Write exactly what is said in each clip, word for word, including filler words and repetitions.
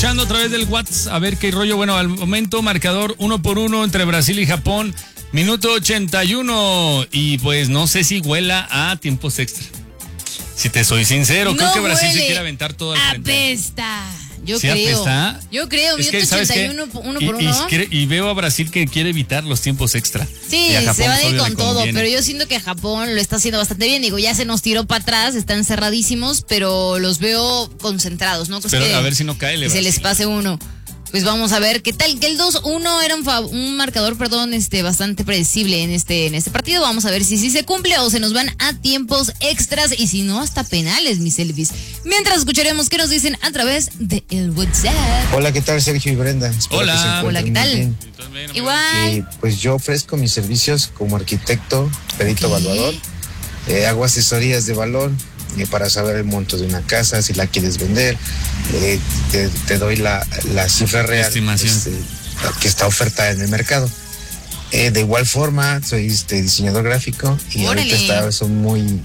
escuchando a través del WhatsApp. A ver qué rollo. Bueno, al momento, marcador uno por uno entre Brasil y Japón. Minuto ochenta y uno. Y pues no sé si huela a tiempos extra. Si te soy sincero, no creo que Brasil huele. se quiere aventar todo al frente. Apesta. Yo ¿Sí creo. apesta? Yo creo, Es que, minuto ¿sabes ochenta y qué? uno, uno Y- por y, uno. quiere- y veo a Brasil que quiere evitar los tiempos extra. Sí, Y a Japón se va a ir solo con le todo, conviene. pero yo siento que Japón lo está haciendo bastante bien. Digo, ya se nos tiró para atrás, están cerradísimos, pero los veo concentrados, ¿no? Pues Pero que, a ver si no cae el que se Brasil. les pase uno. Pues vamos a ver qué tal. Que el dos uno era un, fa- un marcador, perdón, este bastante predecible en este en este partido. Vamos a ver si sí se cumple o se nos van a tiempos extras y si no, hasta penales, mis Elvis. Mientras escucharemos qué nos dicen a través de el WhatsApp. Hola, ¿qué tal? Sergio y Brenda. Espero Hola. que se encuentren Hola, ¿qué muy tal? bien. Igual. Eh, pues yo ofrezco mis servicios como arquitecto, perito evaluador, eh, hago asesorías de valor eh, para saber el monto de una casa, si la quieres vender, eh, te, te doy la, la cifra real Estimación. este, que está ofertada en el mercado. Eh, de igual forma, soy este, diseñador gráfico y Órale. ahorita está eso muy,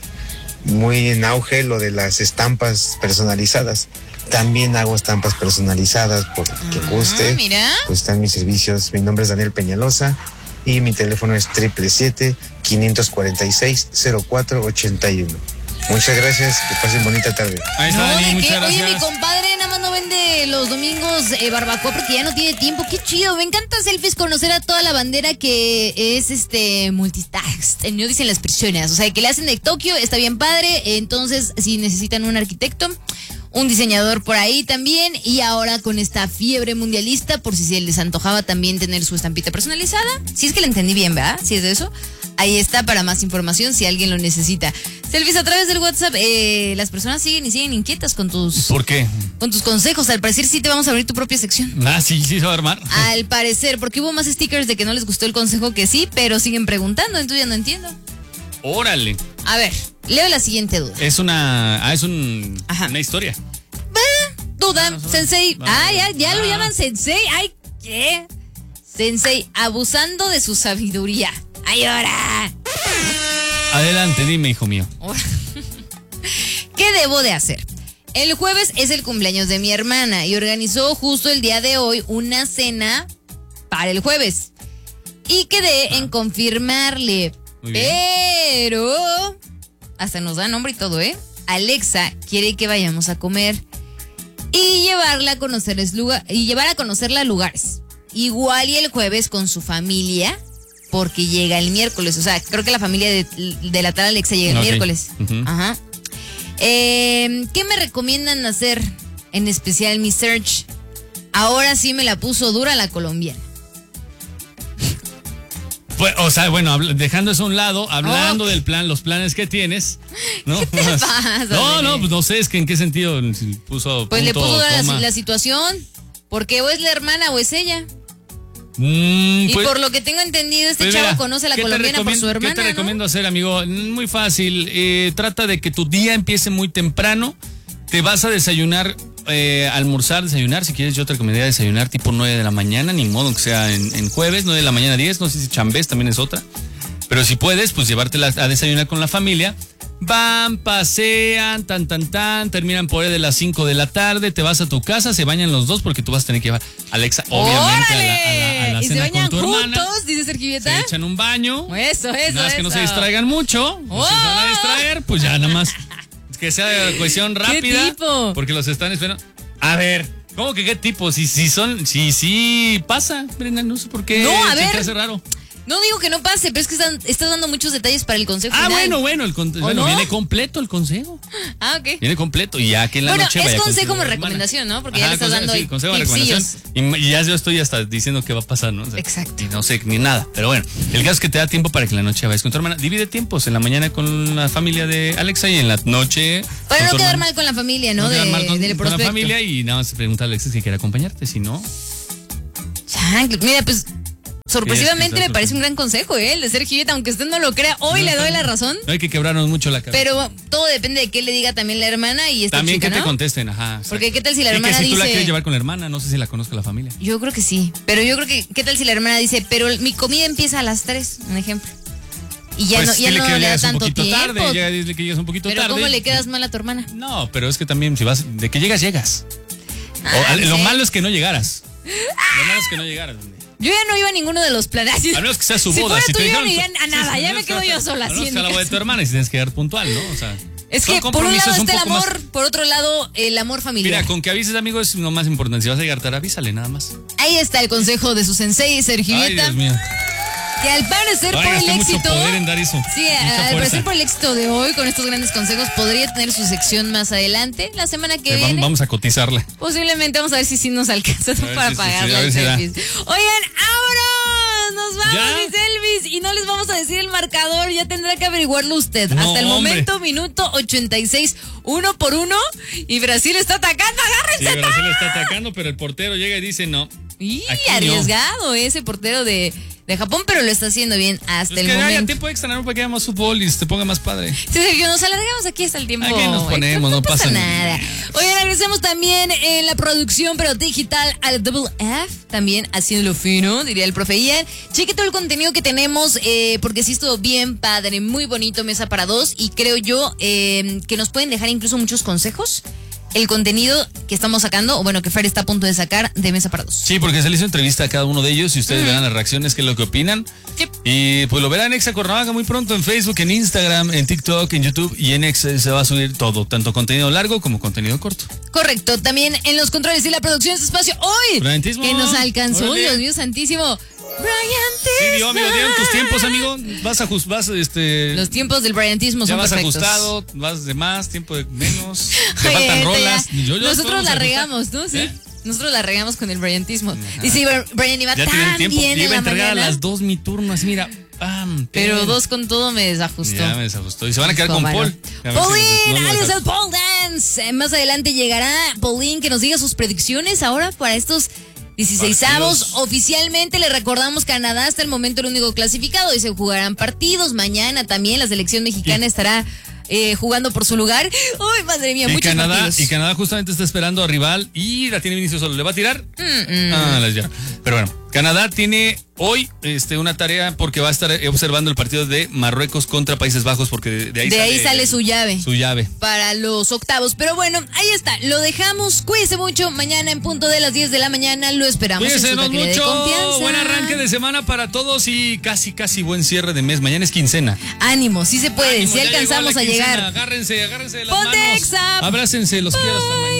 muy en auge lo de las estampas personalizadas. También hago estampas personalizadas por que Ah, guste. mira. Pues están mis servicios. Mi nombre es Daniel Peñalosa y mi teléfono es siete siete siete, cinco cuatro seis, cero cuatro ocho uno. Muchas gracias, que pasen bonita tarde. Ahí está, No, Dani, ¿de muchas qué? gracias. Oye, mi compadre nada más no vende los domingos eh, barbacoa porque ya no tiene tiempo. Qué chido. Me encanta, Selfies, conocer a toda la bandera que es este multitask. No dicen las personas. O sea, que le hacen de Tokio, está bien padre. Entonces, si necesitan un arquitecto, un diseñador por ahí también. Y ahora con esta fiebre mundialista, por si se les antojaba también tener su estampita personalizada. Si es que la entendí bien, ¿verdad? Si es de eso. Ahí está para más información si alguien lo necesita. Selfies, a través del WhatsApp, eh, las personas siguen y siguen inquietas con tus, ¿Por qué? con tus consejos. Al parecer sí te vamos a abrir tu propia sección. Ah, sí, sí se va a armar. Al parecer, porque hubo más stickers de que no les gustó el consejo que sí, pero siguen preguntando, entonces ya no entiendo. Órale. A ver, leo la siguiente duda. Es una. Ah, es un, Ajá. una historia. Duda, no, no, sensei. no, Ah, ya, ya lo ah. llaman sensei. Ay, ¿qué? Sensei, abusando de su sabiduría. Ay, ahora. Adelante, dime, hijo mío. ¿Qué debo de hacer? El jueves es el cumpleaños de mi hermana y organizó justo el día de hoy una cena para el jueves. Y quedé en confirmarle. Muy bien. Pero hasta nos da nombre y todo, ¿eh? Alexa quiere que vayamos a comer y llevarla a conocer lugar, y llevar a conocerla a lugares. Igual y el jueves con su familia, porque llega el miércoles. O sea, creo que la familia de, de la tal Alexa llega el Ok. miércoles. Ujú. Ajá. Eh, ¿Qué me recomiendan hacer? En especial mi search. Ahora sí me la puso dura la colombiana. Pues, o sea, bueno, habl- dejando eso a un lado, hablando Oh. del plan, los planes que tienes, ¿no? ¿Qué te pasa, No, nene? no, pues no sé, es que en qué sentido si puso Pues le punto, puso dura la, coma. la situación. Porque o es la hermana o es ella. Mm, Y pues- por lo que tengo entendido, este pues chavo mira, conoce a la ¿qué te colombiana por recomiendo- su hermana, ¿Qué te ¿no? recomiendo hacer, amigo? Muy fácil. eh, trata de que tu día empiece muy temprano. Te vas a desayunar, eh, almorzar, desayunar. Si quieres, yo te recomendaría desayunar tipo nueve de la mañana. Ni modo que sea en, en jueves, nueve de la mañana, diez. No sé si chambés también es otra. Pero si puedes, pues llevártela a desayunar con la familia. Van, pasean, tan, tan, tan, terminan por ahí de las cinco de la tarde, te vas a tu casa, se bañan los dos porque tú vas a tener que llevar a Alexa, obviamente, a la, a la- a la ¿Y se cena con bañan tu hermana. juntos? Dice Sergio Se Vieta. echan un baño. Eso, eso, Nada más que no eso. se distraigan mucho. ¡Oh! Si se van a distraer, pues ya nada más. Que sea cuestión rápida. tipo? Porque los están esperando. A ver, ¿cómo que qué tipo? Si, si son, si, si pasa, Brenda, no sé por qué. No, a se ver. te hace raro. No digo que no pase, pero es que están, estás dando muchos detalles para el consejo Ah, final. bueno, bueno, el con- ¿O bueno, no? viene completo el consejo. Ah, ok. Viene completo y ya que en la Bueno, noche es vaya con consejo tu como hermana. recomendación, ¿no? Porque ya Ajá, le estás consejo, dando sí, ahí consejo de tipsillos. recomendación. Y, y ya yo estoy hasta diciendo qué va a pasar, ¿no? O sea, Exacto. Y no sé ni nada. Pero bueno, el caso es que te da tiempo para que en la noche vayas con tu hermana. Divide tiempos, en la mañana con la familia de Alexa y en la noche. Para con no tu quedar hermana. mal con la familia, ¿no? No quedar de, mal con, del con la prospecto. familia y nada más preguntar a Alexa si quiere acompañarte. Si no, Chanclas. Mira, pues sorpresivamente Tienes que me parece un gran consejo, ¿eh? El de Sergio Vieta, aunque usted no lo crea, hoy No, le doy no, la razón. no hay que quebrarnos mucho la cabeza. Pero todo depende de qué le diga también la hermana y esta También chica, que te ¿no? contesten, ajá. exacto. Porque qué tal si la Y hermana que si tú la dice- quieres llevar con la hermana, no sé si la conozca la familia. Yo creo que sí. Pero yo creo que, ¿qué tal si la hermana dice, pero mi comida empieza a las tres, un ejemplo? Y ya Pues no, ya dile no que le da llegas un tanto poquito tiempo. tarde, llega, dile que llegas un poquito Pero tarde. ¿cómo le quedas mal a tu hermana? No, pero es que también si vas, de que llegas, llegas. O, sí. Lo malo es que no llegaras. Lo malo es que no llegaras. Yo ya no iba a ninguno de los planes. A menos que sea su Si boda. fuera Si tú, te yo no dijeron, iría a nada. sí, Ya sí, me sí, quedo sí, yo sola. A así menos en que mi la boda de casa. tu hermana y si tienes que llegar puntual, ¿no? O sea, Es son que por un compromisos lado está el poco más- amor, por otro lado el amor familiar. Mira, con que avises, amigo, es lo más importante. Si vas a llegar tarde, avísale nada más. Ahí está el consejo de su sensei, Sergio Ay, Vieta, Dios mío. que al parecer Ay, por el gasté mucho éxito... poder en dar eso. Sí, Mucha al fuerza. parecer por el éxito de hoy, con estos grandes consejos, podría tener su sección más adelante, la semana que Eh, viene. Vamos a cotizarle. Posiblemente vamos a ver si sí nos alcanza A ver para si- sí, pagarle sí, a ver al si da. selfies. Oigan, ¡vámonos! Nos vamos, ¿Ya? mis Elvis. Y no les vamos a decir el marcador, ya tendrá que averiguarlo usted. No, Hasta el hombre. momento, minuto ochenta y seis, uno por uno. Y Brasil está atacando, Sí, agárrense. Brasil está atacando, pero el portero llega y dice no. Y Aquí no. arriesgado ese portero de, de Japón, pero lo está haciendo bien hasta Es el que haya momento. tiempo extra, ¿no? Para que haya más fútbol y se te ponga más padre. Sí, Sergio, nos alargamos aquí hasta el tiempo. Aquí nos ponemos, no pasa nada. nada. Oigan, agradecemos también en la producción, pero digital, al Double F, también haciéndolo fino, diría el profe Ian. Cheque todo el contenido que tenemos, eh, porque sí estuvo bien padre, muy bonito, mesa para dos, y creo yo eh, que nos pueden dejar incluso muchos consejos. El contenido que estamos sacando, o bueno, que Fer está a punto de sacar de Mesa para Dos. Sí, porque se le hizo entrevista a cada uno de ellos y ustedes verán las reacciones, qué es lo que opinan. Sí. Y pues lo verán en Exa Cuernavaca muy pronto, en Facebook, en Instagram, en TikTok, en YouTube, y en Exa se va a subir todo, tanto contenido largo como contenido corto. Correcto, también en los controles y la producción de este espacio hoy, Briantismo. que nos alcanzó, Órale. Dios mío santísimo. Sí, dio, amigo, dieron tus tiempos, amigo. Vas a ajust- vas, este. Los tiempos del Briantismo ya son vas perfectos. ajustado, vas de más, tiempo de menos. Te Oye, faltan neta, rolas. ya. Yo- yo Nosotros podemos la ajustar. regamos, ¿no? Sí. ¿Eh? Nosotros la regamos con el Briantismo. Y sí, Brian iba Ya tan tienen tiempo. bien Iba en a la entregar mañana, a las dos mi turno, así, mira. Pam, pero pam. dos con todo me desajustó. Ya me desajustó. Y se van a quedar Hijo, con mano. Paul. A ver si nos- Pauline, no lo alias dejas. el Paul Dance. Eh, Más adelante llegará Pauline que nos diga sus predicciones ahora para estos dieciseisavos. Partidos. Oficialmente le recordamos Canadá hasta el momento el único clasificado y se jugarán partidos. Mañana también la selección mexicana Y- estará eh, jugando por su lugar. Uy, madre mía, Y muchos Canadá, partidos. y Canadá justamente está esperando a rival y la tiene Vinicius solo. ¿Le va a tirar? Mm, mm. Ah, las ya. Pero bueno, Canadá tiene hoy este, una tarea porque va a estar observando el partido de Marruecos contra Países Bajos porque de, de ahí De sale, ahí sale su llave. Su llave. Para los octavos. Pero bueno, ahí está. Lo dejamos. Cuídense mucho. Mañana en punto de las diez de la mañana lo esperamos. en su Cuídense taquería de mucho. confianza. Buen arranque de semana para todos y casi, casi buen cierre de mes. Mañana es quincena. Ánimo, sí se puede. Ánimo, si ya alcanzamos llegó a la quincena. llegar. Agárrense, agárrense de las Ponte manos. Exa. Abrácense, los quiero hasta mañana.